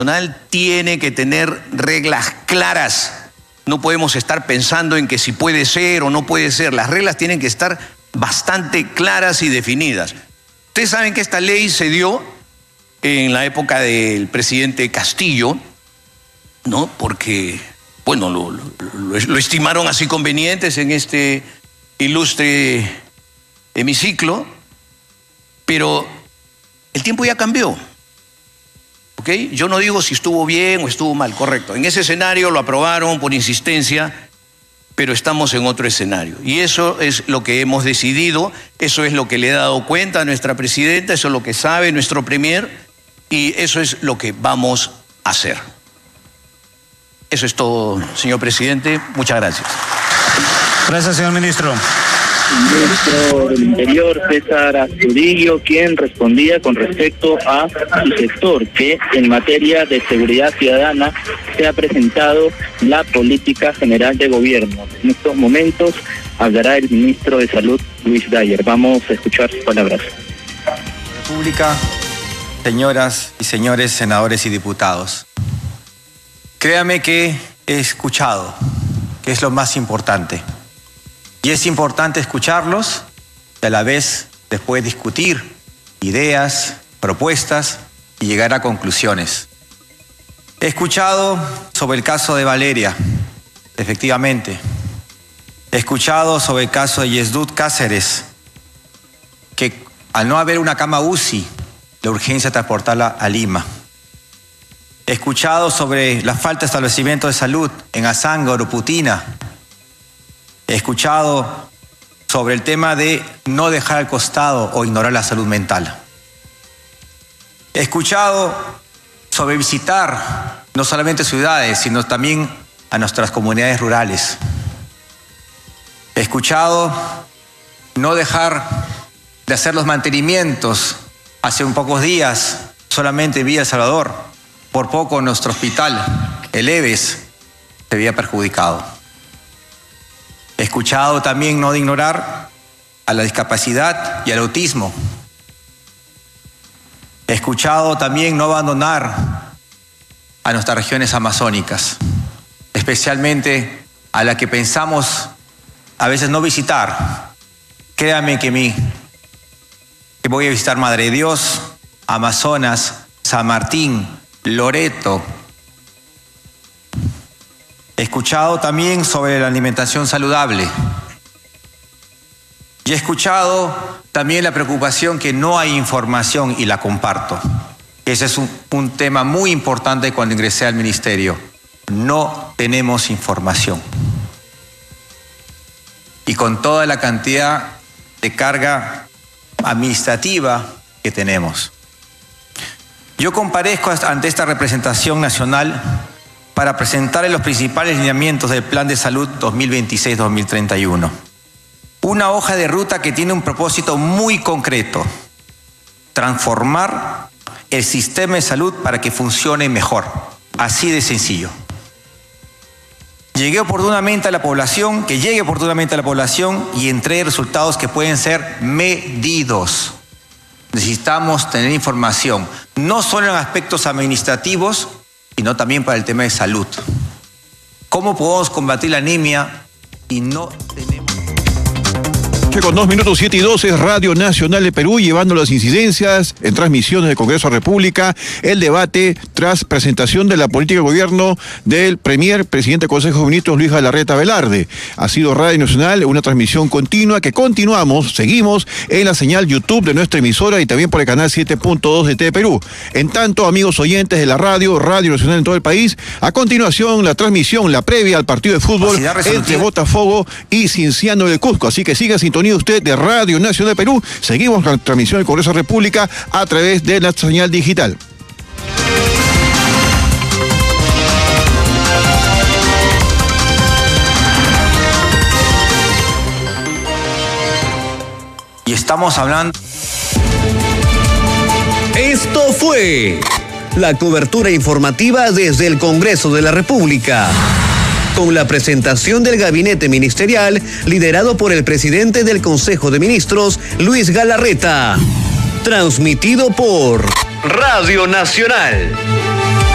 tiene que tener reglas claras. No podemos estar pensando en que si puede ser o no puede ser. Las reglas tienen que estar bastante claras y definidas. Ustedes saben que esta ley se dio en la época del presidente Castillo, ¿no? Porque, bueno, lo estimaron así convenientes en este ilustre hemiciclo, pero el tiempo ya cambió. ¿Ok? Yo no digo si estuvo bien o estuvo mal, correcto. En ese escenario lo aprobaron por insistencia, pero estamos en otro escenario. Y eso es lo que hemos decidido, eso es lo que le he dado cuenta a nuestra presidenta, eso es lo que sabe nuestro premier, y eso es lo que vamos a hacer. Eso es todo, señor presidente. Muchas gracias. Gracias, señor ministro. Ministro del Interior, César Astudillo, quien respondía con respecto a su sector, que en materia de seguridad ciudadana se ha presentado la política general de gobierno. En estos momentos hablará el ministro de Salud, Luis Dyer. Vamos a escuchar sus palabras. República, señoras y señores senadores y diputados, créame que he escuchado, que es lo más importante. Y es importante escucharlos y a la vez después discutir ideas, propuestas y llegar a conclusiones. He escuchado sobre el caso de Valeria, efectivamente. He escuchado sobre el caso de Yesdud Cáceres, que al no haber una cama UCI, la urgencia de transportarla a Lima. He escuchado sobre la falta de establecimiento de salud en Azanga, Oroputina. He escuchado sobre el tema de no dejar al costado o ignorar la salud mental. He escuchado sobre visitar no solamente ciudades, sino también a nuestras comunidades rurales. He escuchado no dejar de hacer los mantenimientos. Hace un pocos días, solamente en Villa El Salvador, por poco nuestro hospital, el EVES, se había perjudicado. He escuchado también no de ignorar a la discapacidad y al autismo. He escuchado también no abandonar a nuestras regiones amazónicas, especialmente a la que pensamos a veces no visitar. Créame que voy a visitar Madre de Dios, Amazonas, San Martín, Loreto. He escuchado también sobre la alimentación saludable. Y he escuchado también la preocupación que no hay información, y la comparto. Ese es un tema muy importante cuando ingresé al ministerio. No tenemos información. Y con toda la cantidad de carga administrativa que tenemos. Yo comparezco ante esta representación nacional para presentarle los principales lineamientos del Plan de Salud 2026-2031. Una hoja de ruta que tiene un propósito muy concreto: transformar el sistema de salud para que funcione mejor. Así de sencillo. Que llegue oportunamente a la población y entregue resultados que pueden ser medidos. Necesitamos tener información, no solo en aspectos administrativos, sino también para el tema de salud. ¿Cómo podemos combatir la anemia y no tenemos? Con 2 minutos 7 y 12 es Radio Nacional de Perú, llevando las incidencias en transmisiones del Congreso de la República, el debate tras presentación de la política de gobierno del presidente del Consejo de Ministros, Luis Galarreta Velarde. Ha sido Radio Nacional, una transmisión continua que seguimos en la señal YouTube de nuestra emisora y también por el canal 7.2 de TV Perú. En tanto, amigos oyentes de la Radio Nacional en todo el país, a continuación la transmisión, la previa al partido de fútbol entre Botafogo y Cienciano del Cusco. Así que siga sintonía usted de Radio Nacional de Perú. Seguimos con la transmisión del Congreso de la República a través de la señal digital. Y estamos hablando... Esto fue la cobertura informativa desde el Congreso de la República, con la presentación del gabinete ministerial liderado por el presidente del Consejo de Ministros, Luis Galarreta. Transmitido por Radio Nacional.